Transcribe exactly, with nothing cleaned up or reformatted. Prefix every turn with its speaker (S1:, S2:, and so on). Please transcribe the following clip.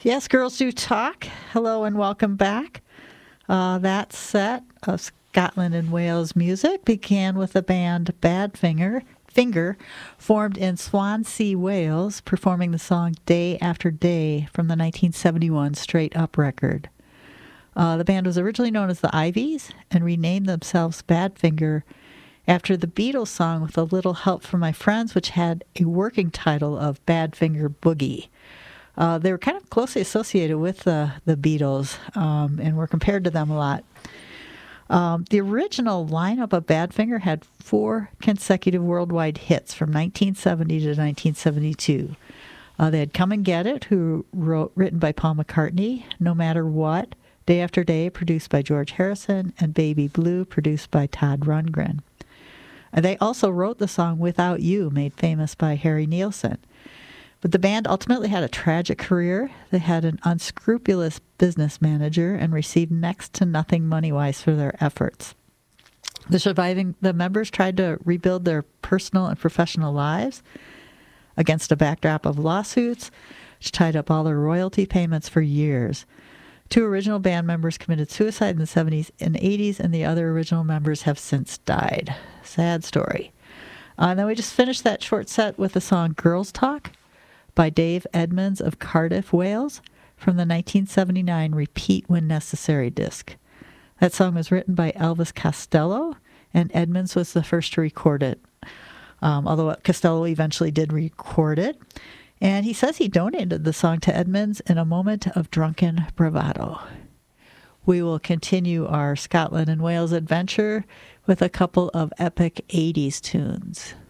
S1: Yes, Girls Do Talk. Hello and welcome back. Uh, that set of Scotland and Wales music began with the band Badfinger, Finger, formed in Swansea, Wales, performing the song Day After Day from the nineteen seventy-one Straight Up record. Uh, the band was originally known as the Ivies and renamed themselves Badfinger after the Beatles song With a Little Help from My Friends, which had a working title of Badfinger Boogie. Uh, they were kind of closely associated with uh, the Beatles um, and were compared to them a lot. Um, the original lineup of Badfinger had four consecutive worldwide hits from nineteen seventy to nineteen seventy-two. Uh, they had Come and Get It, who wrote, written by Paul McCartney, No Matter What, Day After Day, produced by George Harrison, and Baby Blue, produced by Todd Rundgren. Uh, they also wrote the song Without You, made famous by Harry Nilsson. But the band ultimately had a tragic career. They had an unscrupulous business manager and received next to nothing money-wise for their efforts. The surviving the members tried to rebuild their personal and professional lives against a backdrop of lawsuits, which tied up all their royalty payments for years. Two original band members committed suicide in the seventies and eighties, and the other original members have since died. Sad story. Uh, and then we just finished that short set with the song Girls Talk by Dave Edmunds of Cardiff, Wales, from the nineteen seventy-nine Repeat When Necessary disc. That song was written by Elvis Costello, and Edmunds was the first to record it, um, although Costello eventually did record it. And he says he donated the song to Edmunds in a moment of drunken bravado. We will continue our Scotland and Wales adventure with a couple of epic eighties tunes.